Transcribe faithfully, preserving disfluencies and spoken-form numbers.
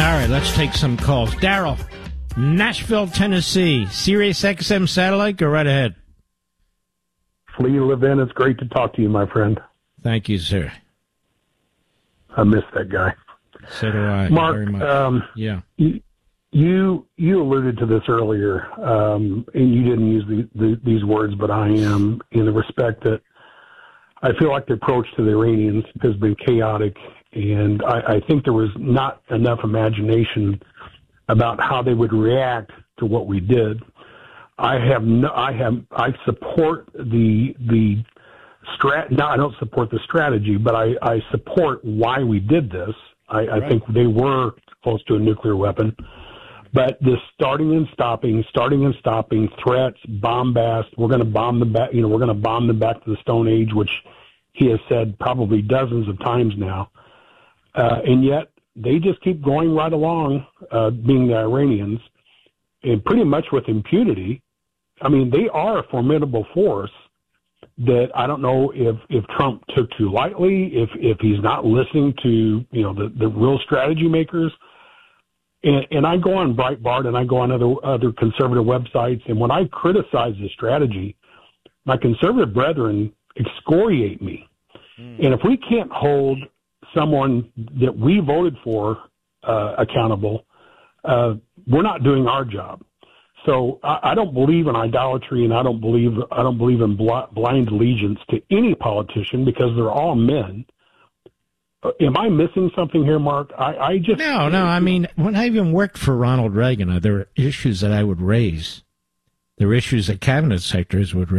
right, let's take some calls. Daryl, Nashville, Tennessee, Sirius X M satellite, go right ahead. Flea Levin, it's great to talk to you, my friend. Thank you, sir. I miss that guy. So do I. Mark, very much. Um, yeah. You, you you alluded to this earlier, um, and you didn't use the, the, these words, but I am, in the respect that I feel like the approach to the Iranians has been chaotic, and I, I think there was not enough imagination about how they would react to what we did. I have no, I have, I support the, the strat, no, I don't support the strategy, but I, I support why we did this. I, I Right. think they were close to a nuclear weapon, but this starting and stopping, starting and stopping, threats, bombast, we're going to bomb them back, you know, we're going to bomb them back to the Stone Age, which he has said probably dozens of times now. Uh, and yet they just keep going right along, uh, being the Iranians, and pretty much with impunity. I mean, they are a formidable force that I don't know if, if Trump took too lightly, if, if he's not listening to, you know, the, the real strategy makers. And, and I go on Breitbart and I go on other, other conservative websites. And when I criticize the strategy, my conservative brethren excoriate me. Mm. And if we can't hold someone that we voted for uh, accountable, uh, we're not doing our job. So I, I don't believe in idolatry, and I don't believe I don't believe in bl- blind allegiance to any politician, because they're all men. Uh, am I missing something here, Mark? I, I just no, no. I mean, when I even worked for Ronald Reagan, uh, there were issues that I would raise. There were issues that cabinet secretaries would raise.